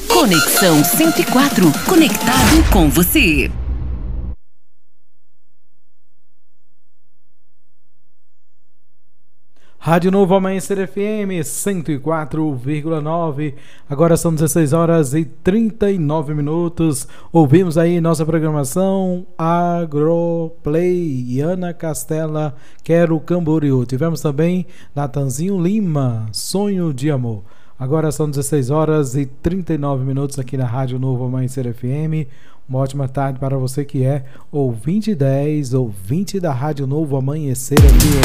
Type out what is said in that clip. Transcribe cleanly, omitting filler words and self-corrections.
Conexão 104, conectado com você. Rádio Novo Amanhecer FM 104,9. Agora são 16 horas e 39 minutos. Ouvimos aí nossa programação Agroplay, Ana Castela, Quero Camboriú. Tivemos também Natanzinho Lima, Sonho de Amor. Agora são 16 horas e 39 minutos aqui na Rádio Novo Amanhecer FM. Uma ótima tarde para você que é ouvinte 10, ouvinte da Rádio Novo Amanhecer FM.